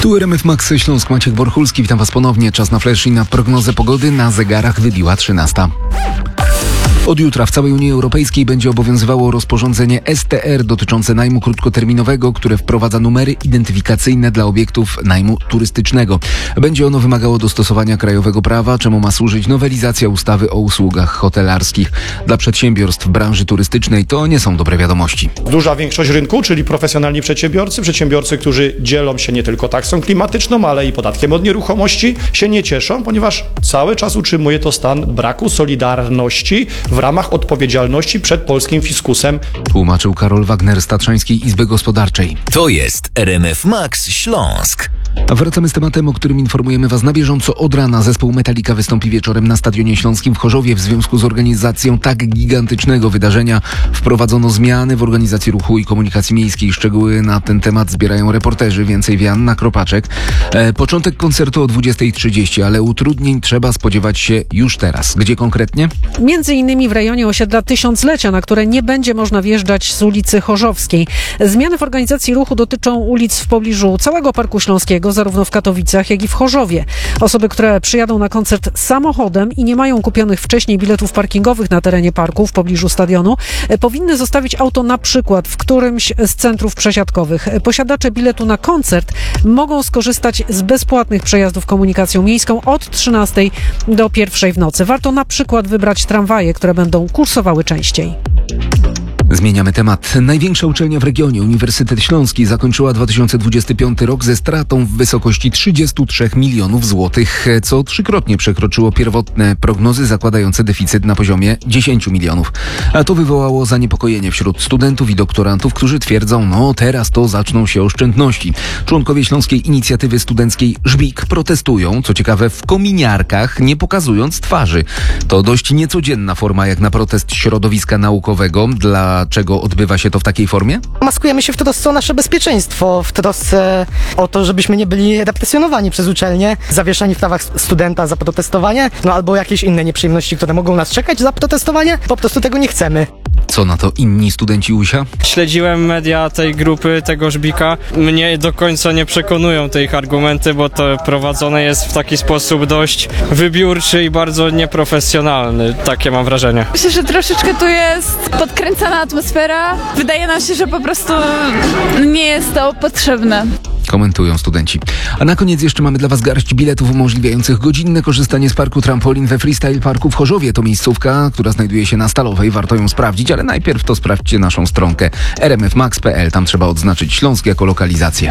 Tu RMF Max Śląsk, Maciek Borchulski. Witam Was ponownie. Czas na flash i na prognozę pogody. Na zegarach wybiła 13. Od jutra w całej Unii Europejskiej będzie obowiązywało rozporządzenie STR dotyczące najmu krótkoterminowego, które wprowadza numery identyfikacyjne dla obiektów najmu turystycznego. Będzie ono wymagało dostosowania krajowego prawa, czemu ma służyć nowelizacja ustawy o usługach hotelarskich. Dla przedsiębiorstw branży turystycznej to nie są dobre wiadomości. Duża większość rynku, czyli profesjonalni przedsiębiorcy, którzy dzielą się nie tylko taksą klimatyczną, ale i podatkiem od nieruchomości, się nie cieszą, ponieważ cały czas utrzymuje to stan braku solidarności w ramach odpowiedzialności przed polskim fiskusem. Tłumaczył Karol Wagner z Tatrzańskiej Izby Gospodarczej. To jest RMF Max Śląsk. A wracamy z tematem, o którym informujemy Was na bieżąco od rana. Zespół Metallica wystąpi wieczorem na Stadionie Śląskim w Chorzowie. W związku z organizacją tak gigantycznego wydarzenia wprowadzono zmiany w organizacji ruchu i komunikacji miejskiej. Szczegóły na ten temat zbierają reporterzy. Więcej wie Anna Kropaczek. Początek koncertu o 20:30, ale utrudnień trzeba spodziewać się już teraz. Gdzie konkretnie? Między innymi w rejonie osiedla Tysiąclecia, na które nie będzie można wjeżdżać z ulicy Chorzowskiej. Zmiany w organizacji ruchu dotyczą ulic w pobliżu całego Parku Śląskiego, zarówno w Katowicach, jak i w Chorzowie. Osoby, które przyjadą na koncert samochodem i nie mają kupionych wcześniej biletów parkingowych na terenie parku w pobliżu stadionu, powinny zostawić auto na przykład w którymś z centrów przesiadkowych. Posiadacze biletu na koncert mogą skorzystać z bezpłatnych przejazdów komunikacją miejską od 13 do 1 w nocy. Warto na przykład wybrać tramwaje, które będą kursowały częściej. Zmieniamy temat. Największa uczelnia w regionie, Uniwersytet Śląski, zakończyła 2025 rok ze stratą w wysokości 33 milionów złotych, co trzykrotnie przekroczyło pierwotne prognozy zakładające deficyt na poziomie 10 milionów. A to wywołało zaniepokojenie wśród studentów i doktorantów, którzy twierdzą, teraz to zaczną się oszczędności. Członkowie Śląskiej Inicjatywy Studenckiej Żbik protestują, co ciekawe, w kominiarkach, nie pokazując twarzy. To dość niecodzienna forma jak na protest środowiska naukowego. Dlaczego odbywa się to w takiej formie? Maskujemy się w trosce o nasze bezpieczeństwo, w trosce o to, żebyśmy nie byli represjonowani przez uczelnię, zawieszani w prawach studenta za protestowanie, albo jakieś inne nieprzyjemności, które mogą nas czekać za protestowanie. Po prostu tego nie chcemy. Co na to inni studenci UŚ-a? Śledziłem media tej grupy, tego Żbika. Mnie do końca nie przekonują te ich argumenty, bo to prowadzone jest w taki sposób dość wybiórczy i bardzo nieprofesjonalny. Takie mam wrażenie. Myślę, że troszeczkę tu jest podkręcana atmosfera. Wydaje nam się, że po prostu nie jest to potrzebne. Komentują studenci. A na koniec jeszcze mamy dla Was garść biletów umożliwiających godzinne korzystanie z parku trampolin we Freestyle Parku w Chorzowie. To miejscówka, która znajduje się na Stalowej. Warto ją sprawdzić, ale najpierw to sprawdźcie naszą stronkę rmfmax.pl. Tam trzeba odznaczyć Śląsk jako lokalizację.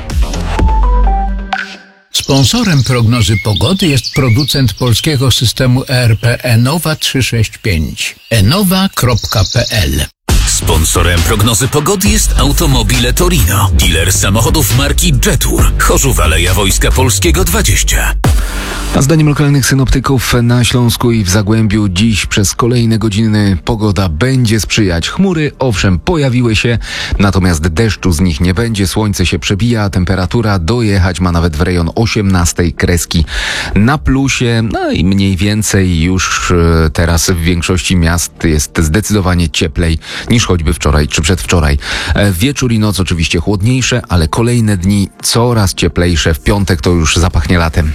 Sponsorem prognozy pogody jest producent polskiego systemu ERP Enowa 365. enowa.pl. Sponsorem prognozy pogody jest Automobile Torino, dealer samochodów marki Jetour, Chorzów, Aleja Wojska Polskiego 20. A zdaniem lokalnych synoptyków na Śląsku i w Zagłębiu dziś przez kolejne godziny pogoda będzie sprzyjać. Chmury, owszem, pojawiły się, natomiast deszczu z nich nie będzie. Słońce się przebija, a temperatura dojechać ma nawet w rejon 18 kreski na plusie. I mniej więcej już teraz w większości miast jest zdecydowanie cieplej niż choćby wczoraj czy przedwczoraj. Wieczór i noc oczywiście chłodniejsze, ale kolejne dni coraz cieplejsze. W piątek to już zapachnie latem.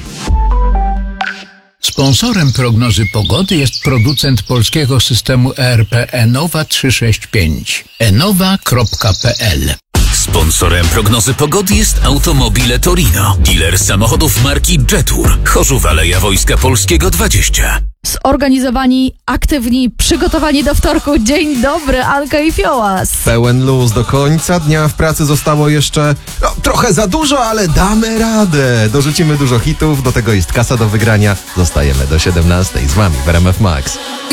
Sponsorem prognozy pogody jest producent polskiego systemu ERP Enowa 365. enowa.pl. Sponsorem prognozy pogody jest Automobile Torino, dealer samochodów marki Jetour, Chorzów, Aleja Wojska Polskiego 20. Zorganizowani, aktywni, przygotowani do wtorku. Dzień dobry, Alka i Fiołas. Pełen luz do końca dnia. W pracy zostało jeszcze trochę za dużo, ale damy radę. Dorzucimy dużo hitów, do tego jest kasa do wygrania. Zostajemy do 17 z wami w RMF Max.